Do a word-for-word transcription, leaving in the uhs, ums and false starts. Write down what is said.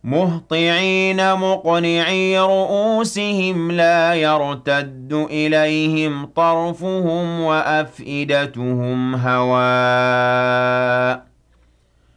مُهْطِعِينَ مُقْنِعِي رُءُوسِهِمْ لَا يَرْتَدُّ إِلَيْهِمْ طَرْفُهُمْ وَأَفْئِدَتُهُمْ هَوَاءٌ